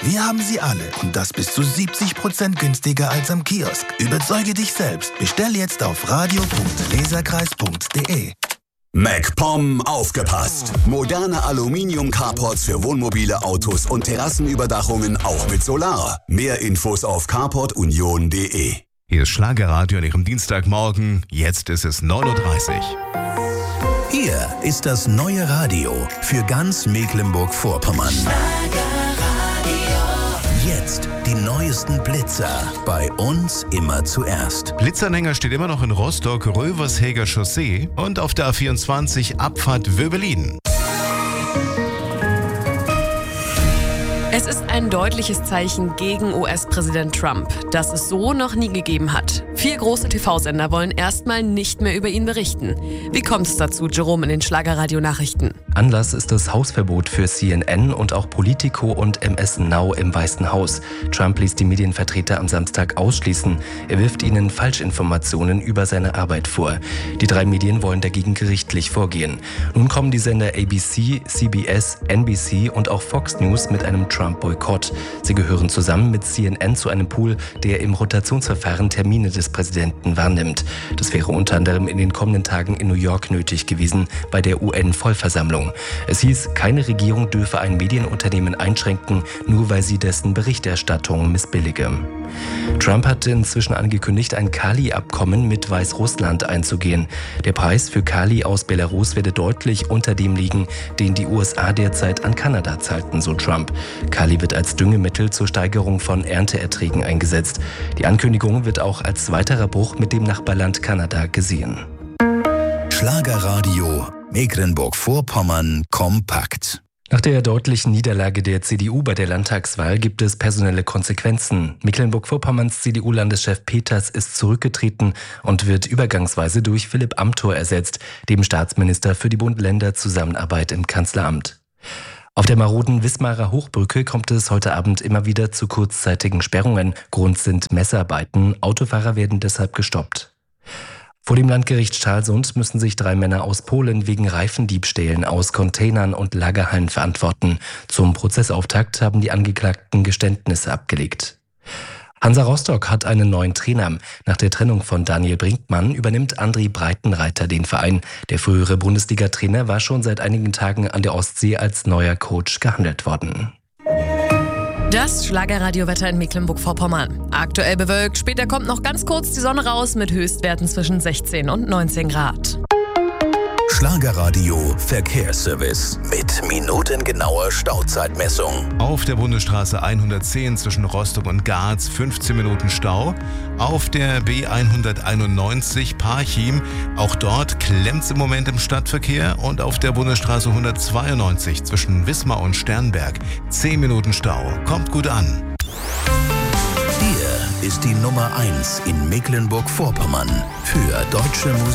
Wir haben sie alle und das bis zu 70% günstiger als am Kiosk. Überzeuge dich selbst. Bestell jetzt auf radio.leserkreis.de. MacPom aufgepasst! Moderne Aluminium-Carports für Wohnmobile, Autos und Terrassenüberdachungen auch mit Solar. Mehr Infos auf carportunion.de. Hier ist Schlagerradio an Ihrem Dienstagmorgen. Jetzt ist es 9:30 Uhr. Hier ist das neue Radio für ganz Mecklenburg-Vorpommern. Jetzt die neuesten Blitzer. Bei uns immer zuerst. Blitzanhänger steht immer noch in Rostock, Rövershäger Chaussee und auf der A24 Abfahrt Wöbelin. Es ist ein deutliches Zeichen gegen US-Präsident Trump, das es so noch nie gegeben hat. 4 große TV-Sender wollen erstmal nicht mehr über ihn berichten. Wie kommt es dazu, Jerome, in den Schlagerradio-Nachrichten? Anlass ist das Hausverbot für CNN und auch Politico und MS Now im Weißen Haus. Trump ließ die Medienvertreter am Samstag ausschließen. Er wirft ihnen Falschinformationen über seine Arbeit vor. Die 3 Medien wollen dagegen gerichtlich vorgehen. Nun kommen die Sender ABC, CBS, NBC und auch Fox News mit einem Trump-Boykott. Sie gehören zusammen mit CNN zu einem Pool, der im Rotationsverfahren Termine des Präsidenten wahrnimmt. Das wäre unter anderem in den kommenden Tagen in New York nötig gewesen, bei der UN-Vollversammlung. Es hieß, keine Regierung dürfe ein Medienunternehmen einschränken, nur weil sie dessen Berichterstattung missbillige. Trump hat inzwischen angekündigt, ein Kali-Abkommen mit Weißrussland einzugehen. Der Preis für Kali aus Belarus werde deutlich unter dem liegen, den die USA derzeit an Kanada zahlten, so Trump. Kali wird als Düngemittel zur Steigerung von Ernteerträgen eingesetzt. Die Ankündigung wird auch als weiterer Bruch mit dem Nachbarland Kanada gesehen. Schlagerradio Mecklenburg-Vorpommern kompakt. Nach der deutlichen Niederlage der CDU bei der Landtagswahl gibt es personelle Konsequenzen. Mecklenburg-Vorpommerns CDU-Landeschef Peters ist zurückgetreten und wird übergangsweise durch Philipp Amthor ersetzt, dem Staatsminister für die Bund-Länder-Zusammenarbeit im Kanzleramt. Auf der maroden Wismarer Hochbrücke kommt es heute Abend immer wieder zu kurzzeitigen Sperrungen. Grund sind Messarbeiten. Autofahrer werden deshalb gestoppt. Vor dem Landgericht Stralsund müssen sich 3 Männer aus Polen wegen Reifendiebstählen aus Containern und Lagerhallen verantworten. Zum Prozessauftakt haben die Angeklagten Geständnisse abgelegt. Hansa Rostock hat einen neuen Trainer. Nach der Trennung von Daniel Brinkmann übernimmt André Breitenreiter den Verein. Der frühere Bundesliga-Trainer war schon seit einigen Tagen an der Ostsee als neuer Coach gehandelt worden. Das Schlagerradiowetter in Mecklenburg-Vorpommern. Aktuell bewölkt, später kommt noch ganz kurz die Sonne raus mit Höchstwerten zwischen 16 und 19 Grad. Schlagerradio Verkehrsservice mit minutengenauer Stauzeitmessung. Auf der Bundesstraße 110 zwischen Rostock und Garz 15 Minuten Stau. Auf der B191 Parchim, auch dort klemmt's im Moment im Stadtverkehr. Und auf der Bundesstraße 192 zwischen Wismar und Sternberg 10 Minuten Stau. Kommt gut an. Hier ist die Nummer 1 in Mecklenburg-Vorpommern für deutsche Musik.